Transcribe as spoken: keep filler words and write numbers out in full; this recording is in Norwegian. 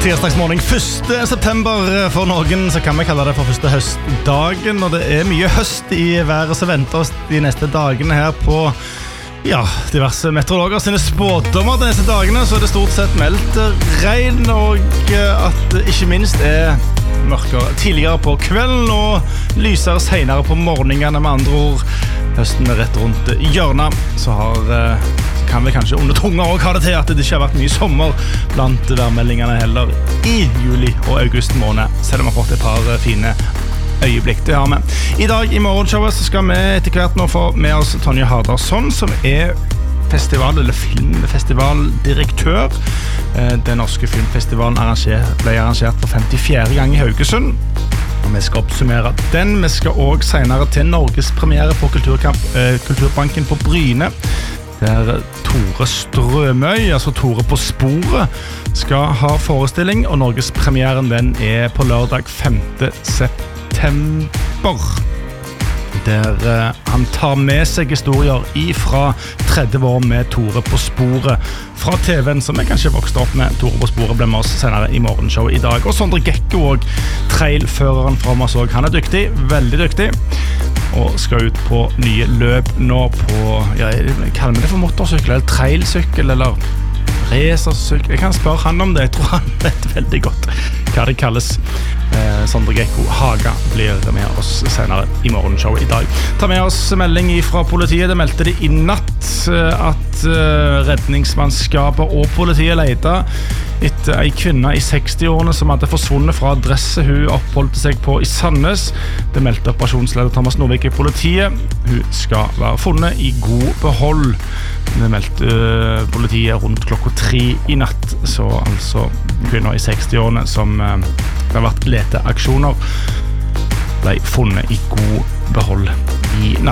Tirsdagsmorgen første september for noen, så kan vi kalle det for første høstdagen, og det er mye høst i været som venter oss de neste dagene her på ja, diverse meteorologer sine spådommer de neste dagene, så er det stort sett meldt regn, og at ikke minst er mørkere tidligere på kvelden og lysere senere på morgenene. Med andre ord, høsten er rett rundt hjørnet, så har kan vi kanskje under tunga også ha det til at det ikke har vært mye sommer blant værmeldingene heller i juli og august måned, selv om vi har fått et par fine øyeblikk. Det har vi. I dag i morgenshowet så skal vi etter hvert nå få med oss Tonje Hardarson, som er festival- eller filmfestivaldirektør. Den norske filmfestivalen ble arrangert for femtifjerde gang i Haugesund. Og vi skal oppsummere den. Vi skal også senere til Norges premiere på Kulturkamp, eh, Kulturbanken på Bryne, der Tore Strømøy, altså Tore på sporet, skal ha forestilling, og Norges premieren den er på lørdag femte september, der uh, han tar med seg historier ifra tretti år med Tore på sporet fra T V-en, som jeg kanskje vokste opp med. Tore på sporet ble med oss senere i morgenshow i dag, og Sondre Gekko og trailføreren fra oss også. Han er dyktig, veldig dyktig, og skal ut på nye løp nå på, ja, kaller vi det for motorsykkel, eller trailsykkel, eller racersykkel. Jeg kan spørre han om det, jeg tror han vet veldig godt hva det kalles. Eh, Sondre Gekko Haga blir med oss senere i morgenshow i dag. Ta med oss melding fra politiet. Det meldte de i natt at uh, redningsmannskapet og politiet leita etter en kvinne i seksti-årene som hadde forsvunnet fra adresse hun oppholdt seg på i Sandnes. Det meldte operasjonsleder Thomas Norvik i politiet. Hun skal være funnet i god behold. Det meldte uh, politiet rundt klokka tre i natt, så altså kvinner i seksti-årene som uh, det har vært leteaksjoner, ble funnet i god behold i natt.